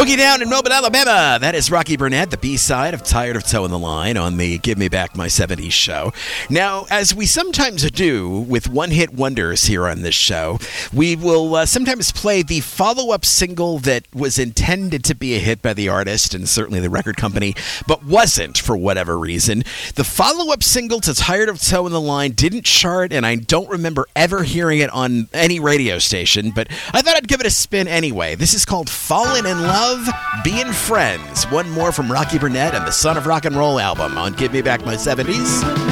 Boogie Down in Mobile, Alabama. That is Rocky Burnett, the B-side of Tired of Toeing the Line on the Give Me Back My 70s show. Now, as we sometimes do with one-hit wonders here on this show, we will sometimes play the follow-up single that was intended to be a hit by the artist and certainly the record company, but wasn't for whatever reason. The follow-up single to Tired of Toeing the Line didn't chart, and I don't remember ever hearing it on any radio station, but I thought I'd give it a spin anyway. This is called Fallen in Love, Being Friends. One more from Rocky Burnett and the Son of Rock and Roll album on Give Me Back My 70s.